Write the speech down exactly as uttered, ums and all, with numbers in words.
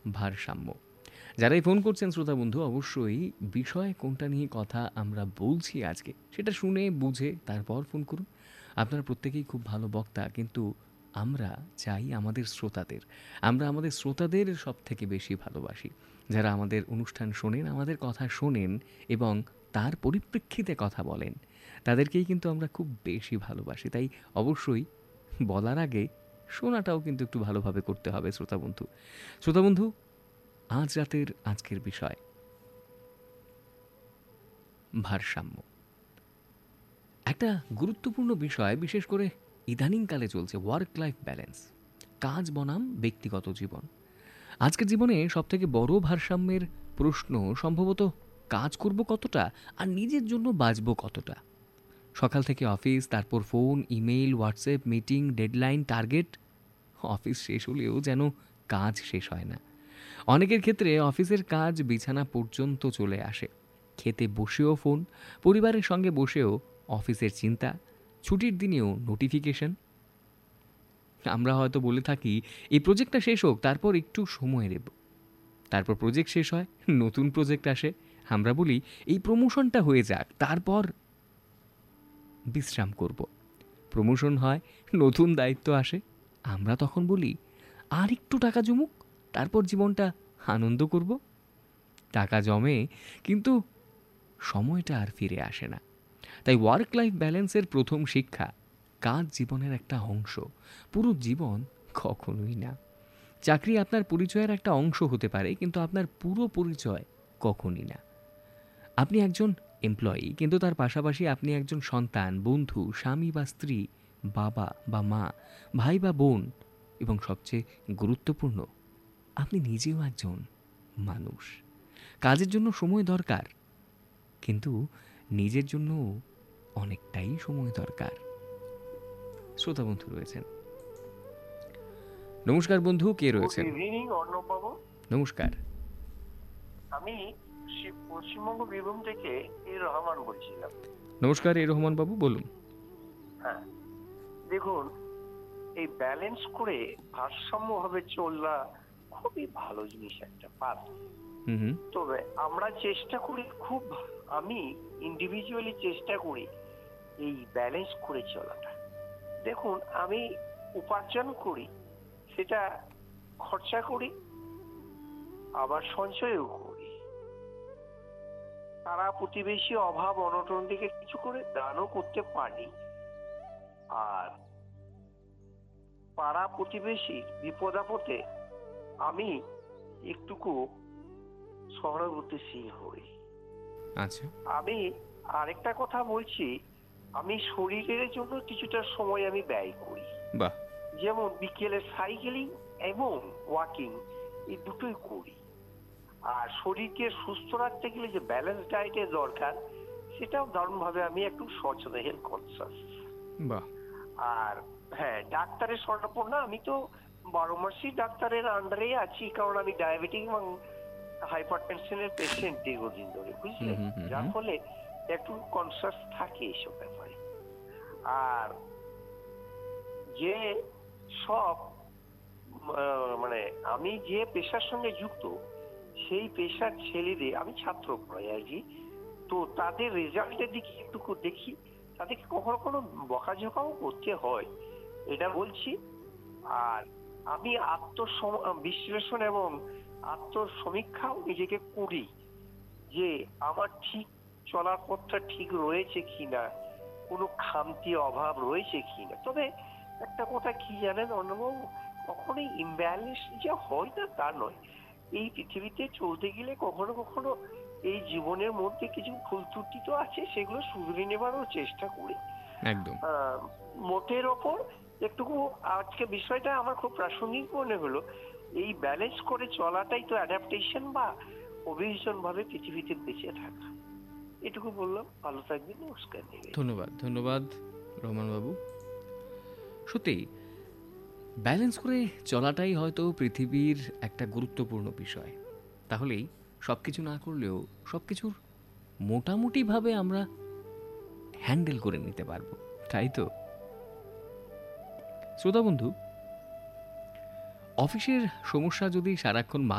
ভারসাম্য। যারাই ফোন করছেন শ্রোতা বন্ধু, অবশ্যই বিষয় কোনটা নিয়ে কথা আমরা বলছি আজকে সেটা শুনে বুঝে তারপর ফোন করুন। আপনারা প্রত্যেকেই খুব ভালো বক্তা, কিন্তু আমরা চাই আমাদের শ্রোতাদের, আমরা আমাদের শ্রোতাদের সব থেকে বেশি ভালোবাসি। যারা আমাদের অনুষ্ঠান শোনেন, আমাদের কথা শোনেন এবং তার পরিপ্রেক্ষিতে কথা বলেন, তাদেরকেই কিন্তু আমরা খুব বেশি ভালোবাসি। তাই অবশ্যই বলার আগে শোনাটাও কিন্তু একটু ভালোভাবে করতে হবে শ্রোতা বন্ধু। শ্রোতা বন্ধু, আজ রাতের আজকের বিষয় ভারসাম্য। একটা গুরুত্বপূর্ণ বিষয়, বিশেষ করে ইদানিংকালে চলছে ওয়ার্ক লাইফ ব্যালেন্স, কাজ বনাম ব্যক্তিগত জীবন। আজকের জীবনে সবথেকে বড় ভারসাম্যের প্রশ্ন সম্ভবত কাজ করব কতটা আর নিজের জন্য বাঁচব কতটা। সকাল থেকে অফিস, তারপর phone, email, WhatsApp, meeting, deadline, target. Office শেষ হলেও যেন কাজ শেষ হয় না। অনেকের ক্ষেত্রে অফিসের কাজ বিছানা পর্যন্ত চলে আসে। খেতে বসেও ফোন, পরিবারের সঙ্গে বসেও অফিসের চিন্তা, ছুটির দিনেও নোটিফিকেশন। আমরা হয়তো বলে থাকি এই প্রজেক্টটা শেষ হোক, তারপর একটু সময় নেব। তারপর প্রজেক্ট শেষ হয়, নতুন প্রজেক্ট আসে। আমরা বলি এই প্রমোশনটা হয়ে যাক, তারপর বিশ্রাম করব। প্রমোশন হয়, নতুন দায়িত্ব আসে। আমরা তখন বলি আর একটু টাকা জমুক, তারপর জীবনটা আনন্দ করব। টাকা জমে, কিন্তু সময়টা আর ফিরে আসে না। তাই ওয়ার্ক লাইফ ব্যালেন্সের প্রথম শিক্ষা, কাজ জীবনের একটা অংশ, পুরো জীবন কখনোই না। চাকরি আপনার পরিচয়ের একটা অংশ হতে পারে, কিন্তু আপনার পুরো পরিচয় কখনই না। আপনি একজন এমপ্লয়ি, কিন্তু তার পাশাপাশি আপনি একজন সন্তান, বন্ধু, স্বামী বা স্ত্রী, বাবা বা মা, ভাই বা বোন, এবং সবচেয়ে গুরুত্বপূর্ণ, আপনি নিজেও একজন মানুষ। কাজের জন্য সময় দরকার, কিন্তু নিজের জন্য অনেকটাই সময় দরকার। শ্রোতা বন্ধু রয়েছেন। নমস্কার বন্ধু, কে রয়েছেন? গুড ইভিনিং অর্ণব বাবু। নমস্কার। আমি শি- পশ্চিমবঙ্গ বীরভূম থেকে এ রহমান বলছিলাম। নমস্কার এ রহমান বাবু, বলুন। হ্যাঁ, দেখুন, এই ব্যালেন্স করে ভারসাম্য ভাবে চলা খুবই ভালো জিনিস একটা পাস। হুম হুম। তবে আমরা চেষ্টা করি, খুব আমি ইন্ডিভিজুয়ালি চেষ্টা করি এই ব্যালেন্স করে চলাটা। দেখুন, আমি উপার্জন করি, সেটা খরচা করি, আবার সঞ্চয়ও করি। তারা প্রতিবেশী অভাব অনটন থেকে কিছু করে দানও করতে পারি। আর পাড়া প্রতিবেশী বিপদ আপদে আমি একটুকু সহানুভূতিশীল হই। আচ্ছা। আমি আরেকটা কথা বলছি, আমি শরীরের জন্য কিছুটা সময় আমি ব্যয় করি। বাহ। যেমন বিকেলে সাইকেলিং এবং ওয়াকিং, এই দুটোই করি। আর শরীরকে সুস্থ রাখতে গেলে যে ব্যালেন্স ডায়েটের দরকার, সেটাও দারুণভাবে আমি একটু সচেতন, হেলথ কনসাস। বাহ। আর হ্যাঁ, ডাক্তারের শরণাপন্ন না, আমি তো বারো মাসই ডাক্তারের আন্ডারেই আছি, কারণ আমি ডায়াবেটিক এবং হাইপার টেনশনের পেশেন্ট দীর্ঘদিন ধরে, বুঝলে, হুম হুম হুম যার হুম। ফলে একটু কনসাস থাকে এইসব ব্যাপারে। আর যে সব আহ, মানে আমি যে পেশার সঙ্গে যুক্ত, সেই পেশার ছেলেদের আমি ছাত্র পড়াই আর কি, তো তাদের রেজাল্টের দিকে একটু দেখি, তাদেরকে কখনো কখনো বকাঝকাও করতে হয়, এটা বলছি। আর আমি আত্মসম বিশ্লেষণ এবং আত্মসমীক্ষাও নিজেকে করি, যে আমার ঠিক চলার পথটা ঠিক রয়েছে কিনা, কোনো খামতি অভাব রয়েছে কিনা। তবে একটা কথা কি জানেন অন্যবাবু, কখনোই ইমব্যালেন্স যে হয় না তা নয়। এই পৃথিবীতে চলতে গেলে কখনো কখনো এই জীবনের মধ্যে কিছু ভুল ত্রুটি তো আছে, সেগুলো শুধরে নেবারও চেষ্টা করি। একদম। আহ, মোটের ওপর একটুকু আজকে বিষয়টা আমার খুব প্রাসঙ্গিক মনে হলো। এই ব্যালেন্স করে চলাটাই তো অ্যাডাপ্টেশন বা অভিযোজন ভাবে পৃথিবীতে বেঁচে থাকা। এটুকু বললাম, ভালো থাকবেন, নমস্কার। ধন্যবাদ ধন্যবাদ রহমান বাবু। সত্যি ব্যালেন্স করে চলাটাই হয়তো পৃথিবীর একটা গুরুত্বপূর্ণ বিষয়। তাহলেই সব কিছু না করলেও সব কিছুর মোটামুটিভাবে আমরা হ্যান্ডেল করে নিতে পারবো, তাই তো? শ্রোতা বন্ধু, অফিসের সমস্যা যদি সারাক্ষণ